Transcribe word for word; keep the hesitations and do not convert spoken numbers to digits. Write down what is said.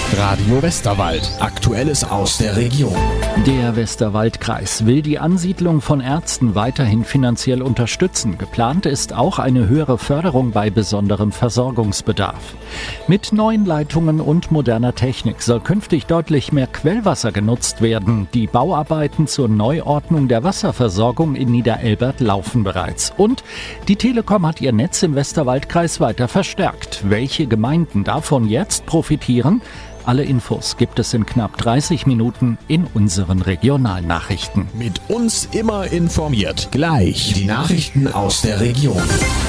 Radio Westerwald. Aktuelles aus der Region. Der Westerwaldkreis will die Ansiedlung von Ärzten weiterhin finanziell unterstützen. Geplant ist auch eine höhere Förderung bei besonderem Versorgungsbedarf. Mit neuen Leitungen und moderner Technik soll künftig deutlich mehr Quellwasser genutzt werden. Die Bauarbeiten zur Neuordnung der Wasserversorgung in Niederelbert laufen bereits. Und die Telekom hat ihr Netz im Westerwaldkreis weiter verstärkt. Welche Gemeinden davon jetzt profitieren? Alle Infos gibt es in knapp dreißig Minuten in unseren Regionalnachrichten. Mit uns immer informiert. Gleich die Nachrichten aus der Region.